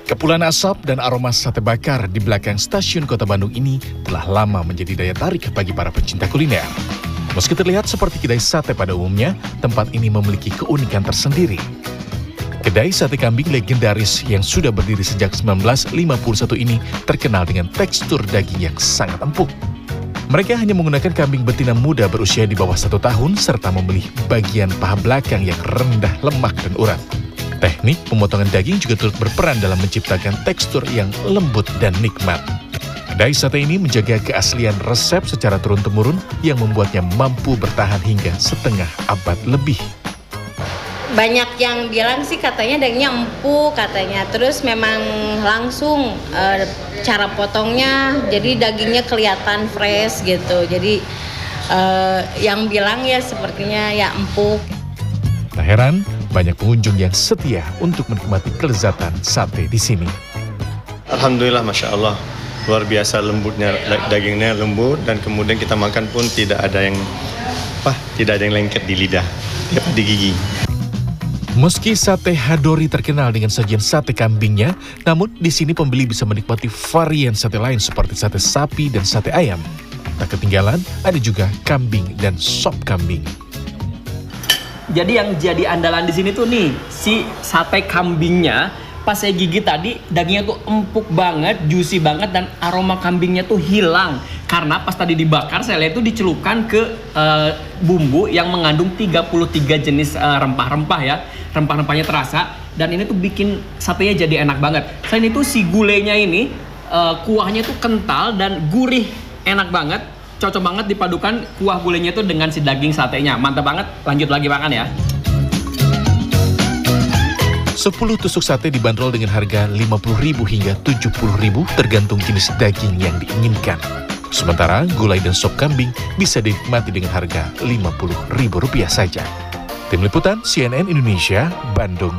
Kepulan asap dan aroma sate bakar di belakang stasiun Kota Bandung ini telah lama menjadi daya tarik bagi para pecinta kuliner. Meski terlihat seperti kedai sate pada umumnya, tempat ini memiliki keunikan tersendiri. Kedai sate kambing legendaris yang sudah berdiri sejak 1951 ini terkenal dengan tekstur daging yang sangat empuk. Mereka hanya menggunakan kambing betina muda berusia di bawah 1 tahun serta memilih bagian paha belakang yang rendah lemak dan urat. Teknik pemotongan daging juga turut berperan dalam menciptakan tekstur yang lembut dan nikmat. Kedai sate ini menjaga keaslian resep secara turun-temurun yang membuatnya mampu bertahan hingga setengah abad lebih. Banyak yang bilang sih katanya dagingnya empuk katanya. Terus memang langsung cara potongnya jadi dagingnya kelihatan fresh gitu. Jadi yang bilang ya sepertinya ya empuk. Tak heran, banyak pengunjung yang setia untuk menikmati kelezatan sate di sini. Alhamdulillah, Masya Allah. Luar biasa lembutnya, dagingnya lembut dan kemudian kita makan pun tidak ada yang lengket di lidah, di gigi. Meski sate Hadori terkenal dengan sajian sate kambingnya, namun di sini pembeli bisa menikmati varian sate lain seperti sate sapi dan sate ayam. Tak ketinggalan, ada juga kambing dan sop kambing. Jadi yang jadi andalan di sini tuh nih, si sate kambingnya. Pas saya gigit tadi, dagingnya tuh empuk banget, juicy banget, dan aroma kambingnya tuh hilang. Karena pas tadi dibakar, saya lihat tuh dicelupkan ke bumbu yang mengandung 33 jenis rempah-rempah ya. Rempah-rempahnya terasa, dan ini tuh bikin satenya jadi enak banget. Selain itu si gulainya ini, kuahnya tuh kental dan gurih, enak banget. Cocok banget dipadukan kuah gulainya tuh dengan si daging satenya. Mantap banget, lanjut lagi makan ya. 10 tusuk sate dibanderol dengan harga Rp50.000 hingga Rp70.000 tergantung jenis daging yang diinginkan. Sementara gulai dan sop kambing bisa dinikmati dengan harga Rp50.000 saja. Tim Liputan CNN Indonesia, Bandung.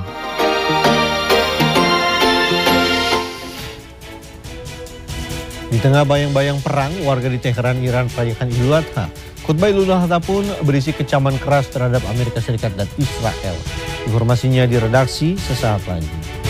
Di tengah bayang-bayang perang, warga di Teheran, Iran merayakan Idul Adha. Khutbah Idul Adha pun berisi kecaman keras terhadap Amerika Serikat dan Israel. Informasinya di redaksi sesaat lagi.